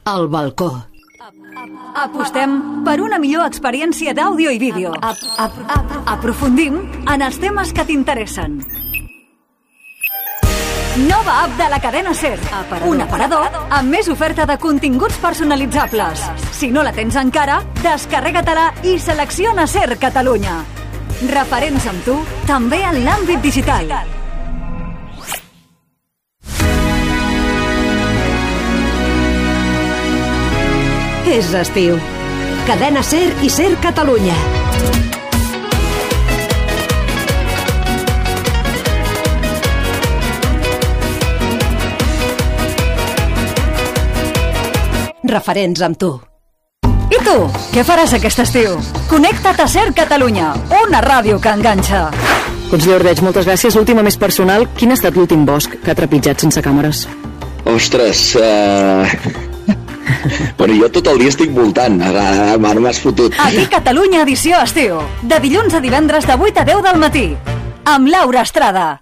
al balcó. Apostem per una millor experiència d'àudio i vídeo. Aprofundim en els temes que t'interessen. Nova app de la cadena SER. Un aparador amb més oferta de continguts personalitzables. Si no la tens encara, descarrega-te-la i selecciona SER Catalunya. Referents amb tu, també en l'àmbit digital. És estiu. Cadena SER i SER Catalunya. Referents amb tu. I tu, què faràs aquest estiu? Connecta't a SER Catalunya, una ràdio que enganxa. Conseller Ordeig, moltes gràcies. L'última més personal, quin ha estat l'últim bosc que ha trepitjat sense càmeres? Ostres, però jo tot el dia estic voltant. Ara m'has fotut. Aquí Catalunya edició estiu. De dilluns a divendres de 8 a 10 del matí. Amb Laura Estrada.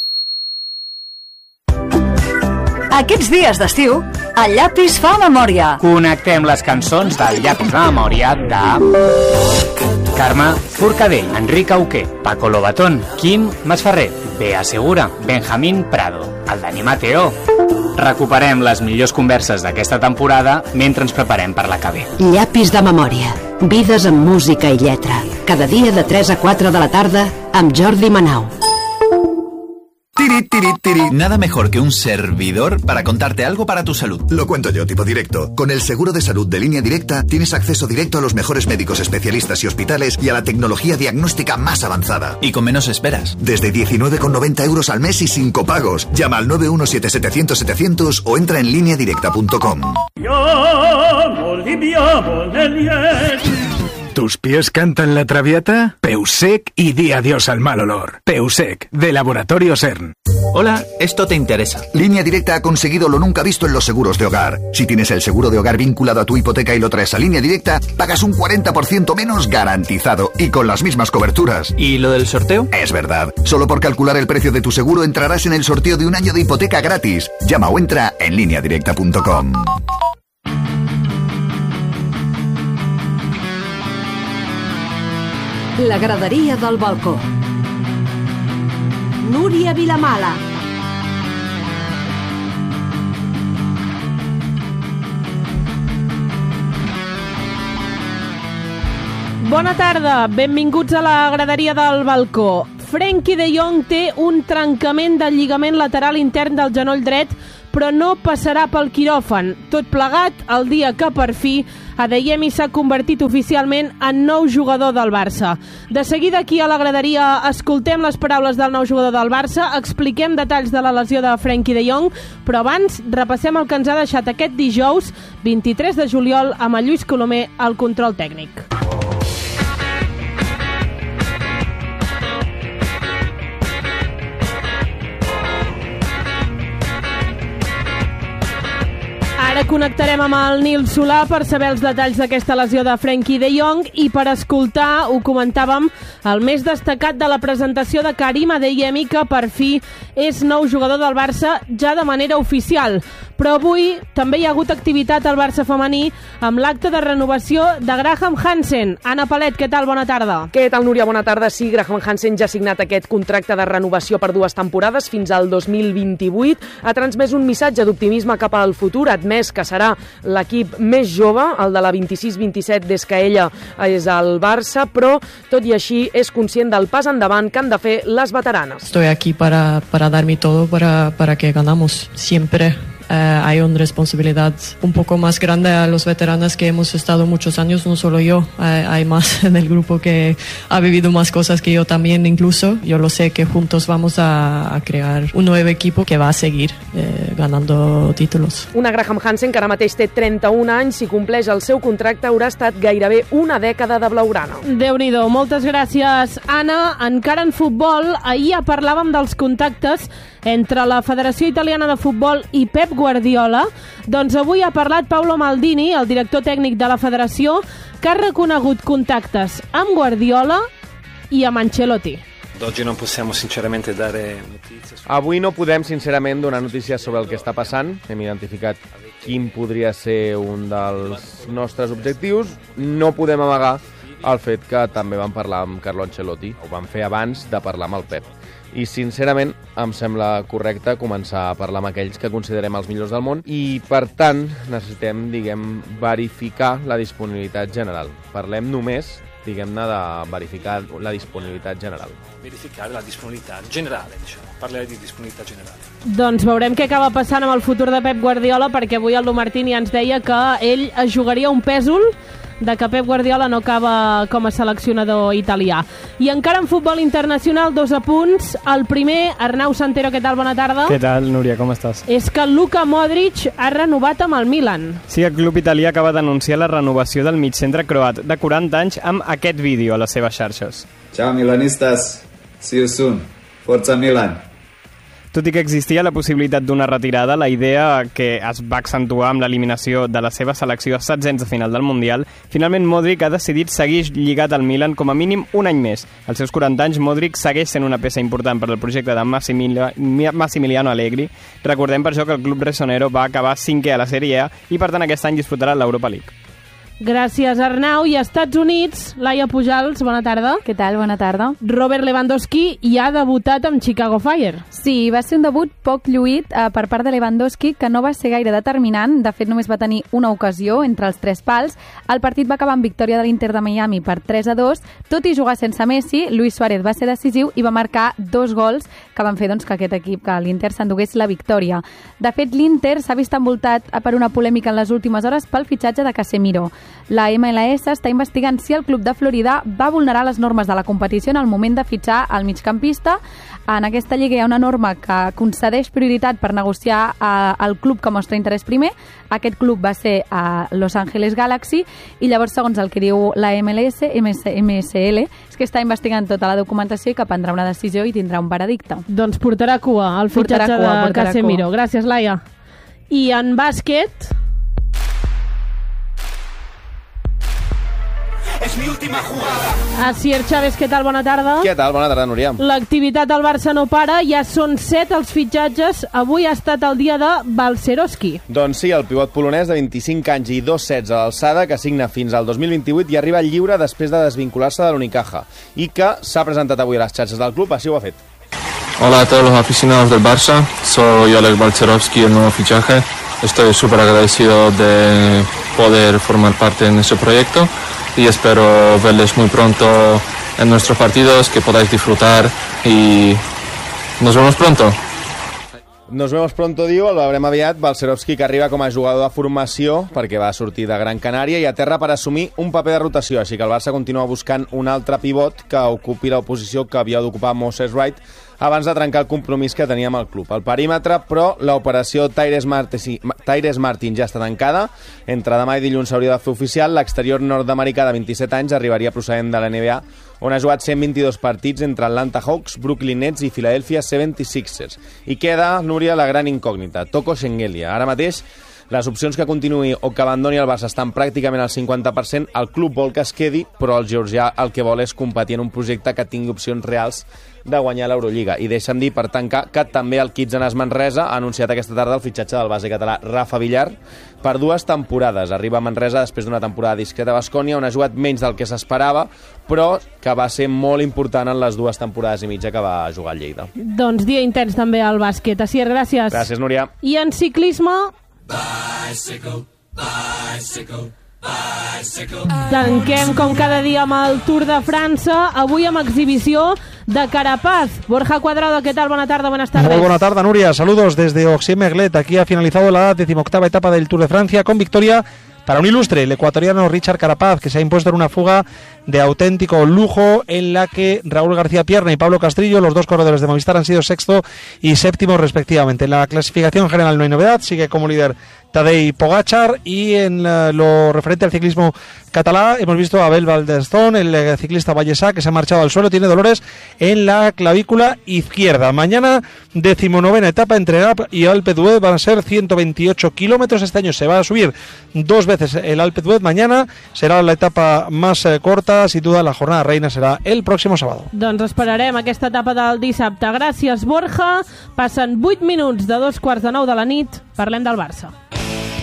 Aquests dies d'estiu, el llapis fa memòria. Connectem les cançons del llapis de memòria de Carme Forcadell, Enric Auqué, Paco Lobatón, Quim Masferrer, Bea Segura, Benjamín Prado, el Dani Mateo. Recuperem les millors converses d'aquesta temporada mentre ens preparem per la que ve. Llapis de memòria. Vides amb música i lletra. Cada dia de 3 a 4 de la tarda amb Jordi Manau. Nada mejor que un servidor para contarte algo para tu salud. Lo cuento yo, tipo directo. Con el seguro de salud de Línea Directa tienes acceso directo a los mejores médicos especialistas y hospitales y a la tecnología diagnóstica más avanzada. Y con menos esperas. Desde 19,90 euros al mes y sin copagos. Llama al 917-700-700 o entra en lineadirecta.com. ¿Tus pies cantan la traviata? Peusec y di adiós al mal olor. Peusec, de Laboratorio CERN. Hola, esto te interesa. Línea Directa ha conseguido lo nunca visto en los seguros de hogar. Si tienes el seguro de hogar vinculado a tu hipoteca y lo traes a Línea Directa, pagas un 40% menos garantizado y con las mismas coberturas. ¿Y lo del sorteo? Es verdad. Solo por calcular el precio de tu seguro entrarás en el sorteo de un año de hipoteca gratis. Llama o entra en lineadirecta.com. La graderia del balcó. Núria Vilamala. Bona tarda, benvinguts a la graderia del balcó. Frenkie de Jong té un trencament del lligament lateral intern del genoll dret, però no passarà pel quiròfan. Tot plegat, el dia que per fi Adeyemi s'ha convertit oficialment en nou jugador del Barça. De seguida aquí a la graderia escoltem les paraules del nou jugador del Barça, expliquem detalls de la lesió de Frenkie de Jong, però abans repassem el que ens ha deixat aquest dijous, 23 de juliol, amb el Lluís Colomer al control tècnic. Ara connectarem amb el Nil Solà per saber els detalls d'aquesta lesió de Frenkie de Jong i per escoltar, ho comentàvem, el més destacat de la presentació de Karim Adeyemi, que per fi és nou jugador del Barça ja de manera oficial. Però avui també hi ha hagut activitat al Barça femení amb l'acte de renovació de Graham Hansen. Anna Palet, què tal? Bona tarda. Què tal, Núria? Bona tarda. Sí, Graham Hansen ja ha signat aquest contracte de renovació per 2 temporades fins al 2028. Ha transmès un missatge d'optimisme cap al futur, admès que serà l'equip més jove, el de la 26-27 des que ella és al Barça, però tot i així és conscient del pas endavant que han de fer les veteranes. Estoy aquí para darme todo para que ganamos siempre. Hay una responsabilidad un poco más grande a los veteranos que hemos estado muchos años, no solo yo, hay más en el grupo que ha vivido más cosas que yo también incluso. Yo lo sé que juntos vamos a crear un nuevo equipo que va a seguir ganando títulos. Una Graham Hansen que ara mateix té 31 anys, si compleix el seu contracte haurà estat gairebé una dècada de blaugrana. Déu-n'hi-do, moltes gràcies, Anna. Encara en futbol, ahir ja parlàvem dels contactes entre la Federació Italiana de Futbol i Pep Guardiola. Doncs avui ha parlat Paolo Maldini, el director tècnic de la Federació, que ha reconegut contactes amb Guardiola i amb Ancelotti. Oggi non possiamo sinceramente dare notizie. Avui no podem sincerament donar notícies sobre el que està passant. Hem identificat quin podria ser un dels nostres objectius. No podem amagar el fet que també vam parlar amb Carlo Ancelotti. Ho vam fer abans de parlar amb el Pep. I sincerament em sembla correcte començar a parlar amb aquells que considerem els millors del món i per tant necessitem, verificar la disponibilitat general. Parlem només, diguem-ne, de verificar la disponibilitat general. Verificare la disponibilitat generale, Parlaré di disponibilitat generale. Doncs veurem què acaba passant amb el futur de Pep Guardiola, perquè avui el Lu Martín ja ens deia que ell es jugaria un pèsol de que Pep Guardiola no acaba com a seleccionador italià. I encara en futbol internacional, 2 apunts. El primer, Arnau Santero, què tal? Bona tarda. Què tal, Núria, com estàs? És que Luka Modric ha renovat amb el Milan. Sí, el club italià acaba d'anunciar la renovació del migcentre croat de 40 anys amb aquest vídeo a les seves xarxes. Ciao milanistas, see you soon. Forza Milan. Tot i que existia la possibilitat d'una retirada, la idea que es va accentuar amb l'eliminació de la seva selecció a setzents de final del Mundial, finalment Modric ha decidit seguir lligat al Milan com a mínim un any més. Als seus 40 anys, Modric segueix sent una peça important per al projecte de Massimiliano Allegri. Recordem per això que el club ressonero va acabar 5è a la Sèrie A i per tant aquest any disputarà l'Europa League. Gràcies, Arnau. I a Estats Units, Laia Pujals, bona tarda. Què tal? Bona tarda. Robert Lewandowski ja ha debutat amb Chicago Fire. Sí, va ser un debut poc lluït per part de Lewandowski, que no va ser gaire determinant. De fet, només va tenir una ocasió entre els 3 pals. El partit va acabar amb victòria de l'Inter de Miami per 3-2. Tot i jugar sense Messi, Luis Suárez va ser decisiu i va marcar 2 gols que van fer que aquest equip, que l'Inter s'endugués la victòria. De fet, l'Inter s'ha vist envoltat per una polèmica en les últimes hores pel fitxatge de Casemiro. La MLS està investigant si el club de Florida va vulnerar les normes de la competició en el moment de fitxar el migcampista. En aquesta lliga hi ha una norma que concedeix prioritat per negociar el club que mostra interès primer. Aquest club va ser a Los Angeles Galaxy i llavors, segons el que diu la MSL, és que està investigant tota la documentació i que prendrà una decisió i tindrà un veredicte. Doncs portarà cua al fitxatge de Casemiro. Gràcies, Laia. I en bàsquet... És mi última jugada. Asier Chávez, què tal? Bona tarda. Què tal? Bona tarda, Núria. L'activitat al Barça no para, ja són 7 els fitxatges. Avui ha estat el dia de Balcerowski. Doncs sí, el pivot polonès de 25 anys i 2 sets a l'alçada, que signa fins al 2028 i arriba lliure després de desvincular-se de l'Unicaja i que s'ha presentat avui a les xarxes del club, així ho ha fet. Hola a todos los aficionados del Barça, soy Oleg Balcerowski, el nuevo fichaje. Estoy súper agradecido de poder formar parte en este proyecto y espero verles muy pronto en nuestros partidos, que podáis disfrutar y nos vemos pronto. Nos vemos pronto, diu, el veurem aviat. Balcerowski, que arriba com a jugador de formació perquè va sortir de Gran Canària i aterra per assumir un paper de rotació, així que el Barça continua buscant un altre pivot que ocupi la posició que havia d'ocupar Moses Wright abans de trencar el compromís que tenia amb el club. Al perímetre, però, l'operació Tyrese Martin ja està tancada. Entre demà i dilluns s'hauria de fer oficial. L'exterior nord-americà de 27 anys arribaria procedent de la NBA, on ha jugat 122 partits entre Atlanta Hawks, Brooklyn Nets i Philadelphia 76ers. I queda, Núria, la gran incògnita, Toko Shengelia. Ara mateix, les opcions que continuï o que abandoni el Barça estan pràcticament al 50%. El club vol que es quedi, però el georgià el que vol és competir en un projecte que tingui opcions reals de guanyar l'Eurolliga. I deixa'm dir, per tancar, que també el Kitsanas Manresa ha anunciat aquesta tarda el fitxatge del base català Rafa Villar per 2 temporades. Arriba a Manresa després d'una temporada discreta a Baskonia, on ha jugat menys del que s'esperava, però que va ser molt important en les 2 temporades i mitja que va jugar a Lleida. Doncs dia intens també al bàsquet. Asier, gràcies. Gràcies, Núria. I en ciclisme... Bicycle, bicycle. Tanquem com cada dia amb el Tour de França, avui amb exhibició de Carapaz. Borja Cuadrado, ¿qué tal? Buena tarde, buenas tardes. Muy buena tarde, Nuria. Saludos desde Oxy-Merlet. Aquí ha finalizado la 18ª etapa del Tour de Francia con victoria para un ilustre, el ecuatoriano Richard Carapaz, que se ha impuesto en una fuga de auténtico lujo en la que Raúl García Pierna y Pablo Castrillo, los 2 corredores de Movistar, han sido 6º y 7º respectivamente. En la clasificación general no hay novedad, sigue como líder Tadej Pogačar. Y en lo referente al ciclismo catalá, hemos visto a Abel Valdestón, el ciclista vallesà, que se ha marchado al suelo, tiene dolores en la clavícula izquierda. Mañana, 19ª etapa entre Gap y Alpe d'Huez, van a ser 128 kilómetros. Este año se va a subir 2 veces el Alpe d'Huez. Mañana será la etapa más corta, sin duda la jornada reina será el próximo sábado. Doncs esperarem aquesta etapa del dissabte. Gràcies, Borja. Passen 8 minuts de 2:45 de la nit. Parlem del Barça.